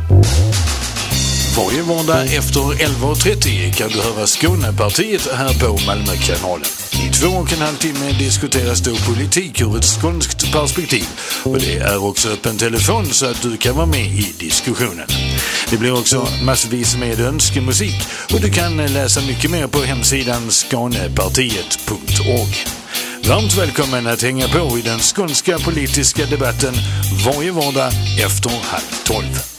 Varje vardag efter 11.30 kan du höra Skånepartiet här på Malmökanalen. I 2,5 timme diskuteras då politik ur ett skånskt perspektiv. Och det är också öppen telefon så att du kan vara med i diskussionen. Det blir också massvis med önskemusik och du kan läsa mycket mer på hemsidan skanepartiet.org. Varmt välkommen att hänga på i den skånska politiska debatten varje vardag efter 11:30.